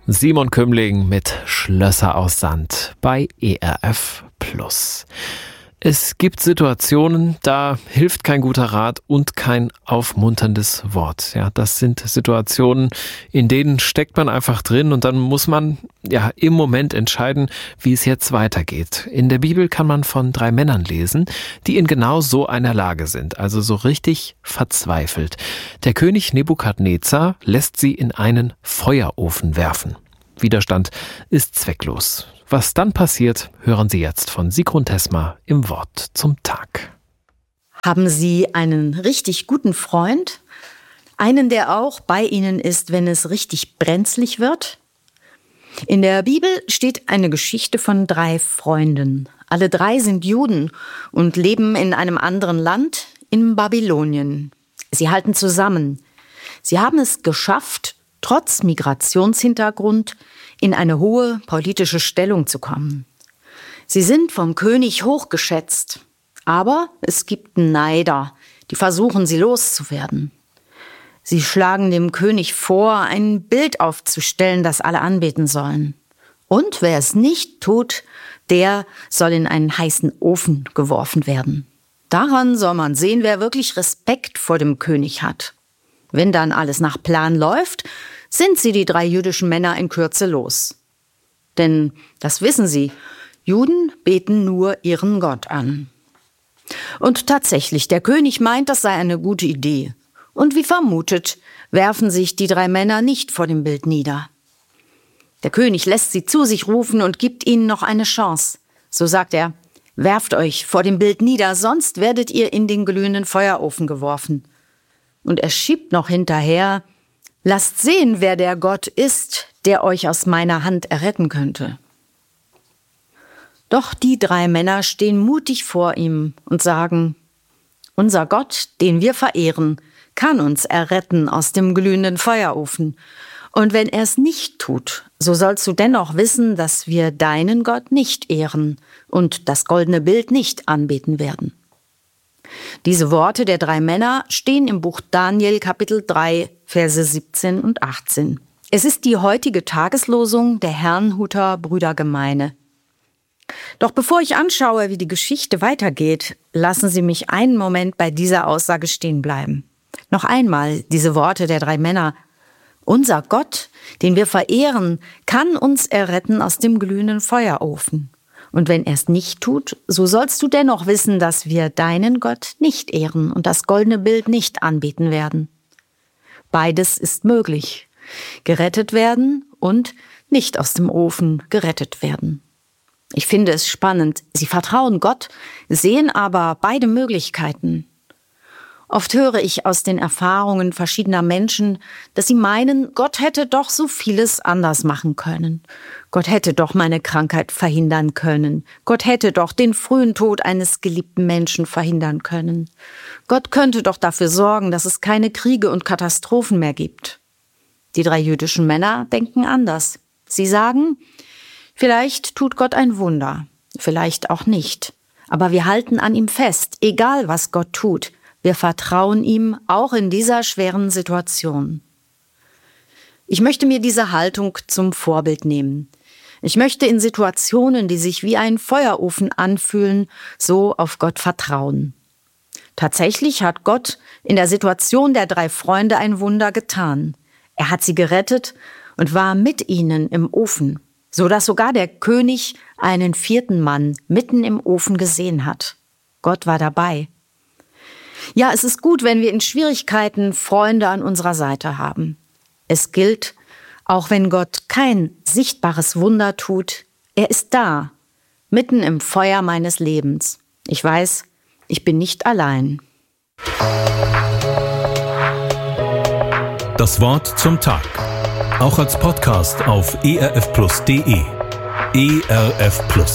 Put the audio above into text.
Simon Kümling mit Schlösser aus Sand bei ERF Plus. Es gibt Situationen, da hilft kein guter Rat und kein aufmunterndes Wort. Ja, das sind Situationen, in denen steckt man einfach drin und dann muss man im Moment entscheiden, wie es jetzt weitergeht. In der Bibel kann man von 3 Männern lesen, die in genau so einer Lage sind, also so richtig verzweifelt. Der König Nebukadnezar lässt sie in einen Feuerofen werfen. Widerstand ist zwecklos. Was dann passiert, hören Sie jetzt von Sigrun Tesma im Wort zum Tag. Haben Sie einen richtig guten Freund? Einen, der auch bei Ihnen ist, wenn es richtig brenzlig wird? In der Bibel steht eine Geschichte von 3 Freunden. Alle 3 sind Juden und leben in einem anderen Land, in Babylonien. Sie halten zusammen. Sie haben es geschafft, trotz Migrationshintergrund in eine hohe politische Stellung zu kommen. Sie sind vom König hochgeschätzt, aber es gibt Neider, die versuchen, sie loszuwerden. Sie schlagen dem König vor, ein Bild aufzustellen, das alle anbeten sollen. Und wer es nicht tut, der soll in einen heißen Ofen geworfen werden. Daran soll man sehen, wer wirklich Respekt vor dem König hat. Wenn dann alles nach Plan läuft, sind sie, die 3 jüdischen Männer, in Kürze los. Denn, das wissen sie, Juden beten nur ihren Gott an. Und tatsächlich, der König meint, das sei eine gute Idee. Und wie vermutet, werfen sich die 3 Männer nicht vor dem Bild nieder. Der König lässt sie zu sich rufen und gibt ihnen noch eine Chance. So sagt er: Werft euch vor dem Bild nieder, sonst werdet ihr in den glühenden Feuerofen geworfen. Und er schiebt noch hinterher: Lasst sehen, wer der Gott ist, der euch aus meiner Hand erretten könnte. Doch die 3 Männer stehen mutig vor ihm und sagen: Unser Gott, den wir verehren, kann uns erretten aus dem glühenden Feuerofen. Und wenn er es nicht tut, so sollst du dennoch wissen, dass wir deinen Gott nicht ehren und das goldene Bild nicht anbeten werden. Diese Worte der 3 Männer stehen im Buch Daniel, Kapitel 3, Verse 17 und 18. Es ist die heutige Tageslosung der Herrnhuter Brüdergemeine. Doch bevor ich anschaue, wie die Geschichte weitergeht, lassen Sie mich einen Moment bei dieser Aussage stehen bleiben. Noch einmal diese Worte der 3 Männer. Unser Gott, den wir verehren, kann uns erretten aus dem glühenden Feuerofen. Und wenn er es nicht tut, so sollst du dennoch wissen, dass wir deinen Gott nicht ehren und das goldene Bild nicht anbeten werden. Beides ist möglich. Gerettet werden und nicht aus dem Ofen gerettet werden. Ich finde es spannend. Sie vertrauen Gott, sehen aber beide Möglichkeiten. Oft höre ich aus den Erfahrungen verschiedener Menschen, dass sie meinen, Gott hätte doch so vieles anders machen können. Gott hätte doch meine Krankheit verhindern können. Gott hätte doch den frühen Tod eines geliebten Menschen verhindern können. Gott könnte doch dafür sorgen, dass es keine Kriege und Katastrophen mehr gibt. Die 3 jüdischen Männer denken anders. Sie sagen: Vielleicht tut Gott ein Wunder, vielleicht auch nicht. Aber wir halten an ihm fest, egal was Gott tut. Wir vertrauen ihm auch in dieser schweren Situation. Ich möchte mir diese Haltung zum Vorbild nehmen. Ich möchte in Situationen, die sich wie ein Feuerofen anfühlen, so auf Gott vertrauen. Tatsächlich hat Gott in der Situation der 3 Freunde ein Wunder getan. Er hat sie gerettet und war mit ihnen im Ofen, so dass sogar der König einen 4. Mann mitten im Ofen gesehen hat. Gott war dabei. Ja, es ist gut, wenn wir in Schwierigkeiten Freunde an unserer Seite haben. Es gilt, auch wenn Gott kein sichtbares Wunder tut, er ist da, mitten im Feuer meines Lebens. Ich weiß, ich bin nicht allein. Das Wort zum Tag. Auch als Podcast auf erfplus.de. ERF Plus.